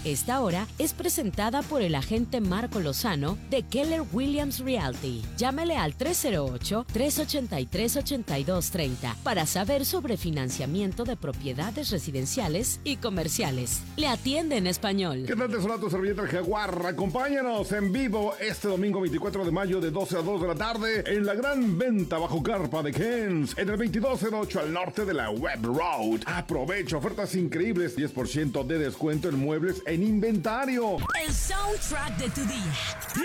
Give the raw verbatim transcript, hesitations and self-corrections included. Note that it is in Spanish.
Esta hora es presentada por el agente Marco Lozano de Keller Williams Realty. Llámele al tres cero ocho, tres ocho tres, ocho dos tres cero para saber sobre financiamiento de propiedades residenciales y comerciales. Le atiende en español. ¿Qué tal, te saluda tu servilleta Jaguar? Acompáñanos en vivo este domingo veinticuatro de mayo de doce a dos de la tarde en la gran venta bajo carpa de Kens en el veintidós cero ocho al norte de la Webb Road. Aprovecha ofertas increíbles, diez por ciento de descuento en muebles en inventario. El soundtrack de tu día.